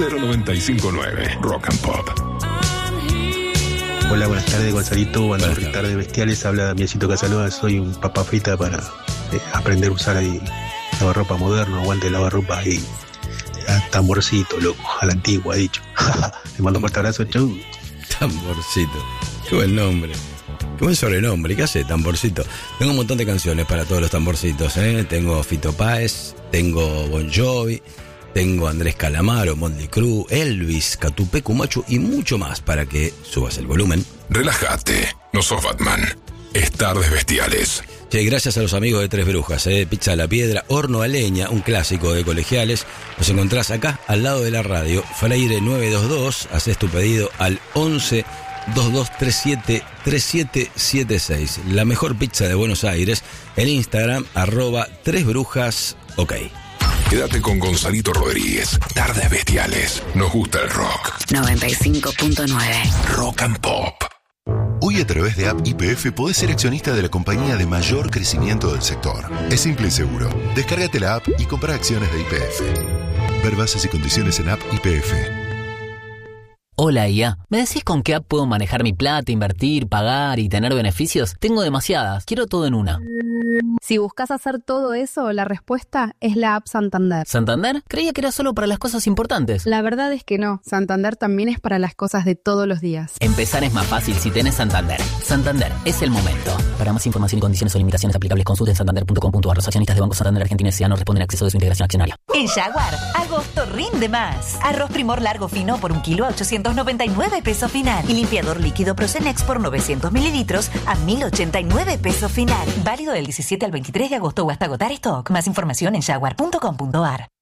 095.9 Rock and Pop. Hola, buenas tardes, Gonzalito. Buenas tardes, Bestiales. Habla Damiancito Casanova. Soy un papá frita para aprender a usar ahí lavarropa moderno, aguante de lavarropa ahí. Tamborcito, loco, a la antigua, dicho. Te mando un fuerte abrazo, chau. Tamborcito. Qué buen nombre. Qué buen sobrenombre. ¿Qué hace, Tamborcito? Tengo un montón de canciones para todos los tamborcitos, ¿eh? Tengo Fito Páez, tengo Bon Jovi, tengo Andrés Calamaro, Motley Crue, Elvis, Catupecu Machu y mucho más para que subas el volumen. Relájate, no sos Batman. Es Tardes Bestiales. Che, gracias a los amigos de Tres Brujas, Pizza a la Piedra, horno a leña, un clásico de colegiales. Los encontrás acá, al lado de la radio, Freire 922. Haces tu pedido al 11 2237 3776. La mejor pizza de Buenos Aires. En Instagram, @3brujas, ok. Quédate con Gonzalito Rodríguez. Tardes Bestiales. Nos gusta el rock. 95.9 Rock and Pop. Hoy a través de App YPF podés ser accionista de la compañía de mayor crecimiento del sector. Es simple y seguro. Descárgate la app y compra acciones de YPF. Ver bases y condiciones en App YPF. Hola IA, ¿me decís con qué app puedo manejar mi plata, invertir, pagar y tener beneficios? Tengo demasiadas, quiero todo en una. Si buscas hacer todo eso, la respuesta es la app Santander. ¿Santander? Creía que era solo para las cosas importantes. La verdad es que no, Santander también es para las cosas de todos los días. Empezar es más fácil si tenés Santander. Santander, es el momento. Para más información y condiciones o limitaciones aplicables, consulten santander.com.ar. Los accionistas de Banco Santander Argentina S.A. no responden a acceso de su integración accionaria. En Jaguar, agosto rinde más. Arroz Primor largo fino por 1 kilo a 899 pesos final. Y limpiador líquido Procenex por 900 mililitros a 1089 pesos final. Válido del 17 al 23 de agosto o hasta agotar stock. Más información en jaguar.com.ar.